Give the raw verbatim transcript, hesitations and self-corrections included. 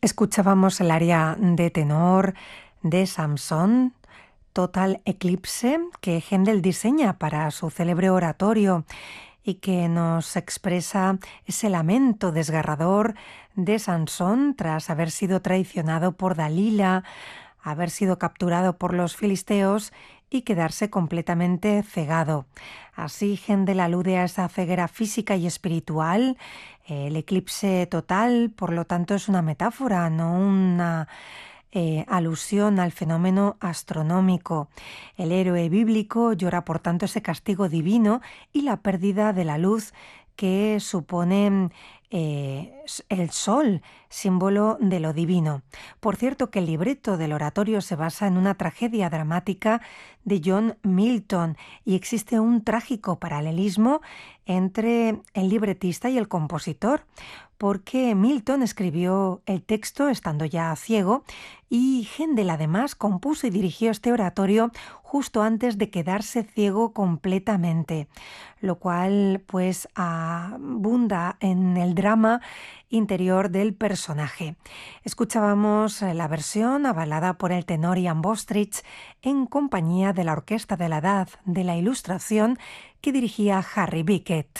Escuchábamos el aria de tenor de Samson, Total Eclipse, que Händel diseña para su célebre oratorio y que nos expresa ese lamento desgarrador de Sansón tras haber sido traicionado por Dalila, haber sido capturado por los filisteos y quedarse completamente cegado. Así Händel alude a esa ceguera física y espiritual. El eclipse total, por lo tanto, es una metáfora, no una eh, alusión al fenómeno astronómico. El héroe bíblico llora, por tanto, ese castigo divino y la pérdida de la luz que supone eh, el sol, símbolo de lo divino. Por cierto, que el libreto del oratorio se basa en una tragedia dramática de John Milton y existe un trágico paralelismo entre el libretista y el compositor, porque Milton escribió el texto estando ya ciego y Händel además compuso y dirigió este oratorio justo antes de quedarse ciego completamente, lo cual pues abunda en el drama interior del personaje. Escuchábamos la versión avalada por el tenor Ian Bostridge en compañía de la Orquesta de la Edad de la Ilustración que dirigía Harry Bickett.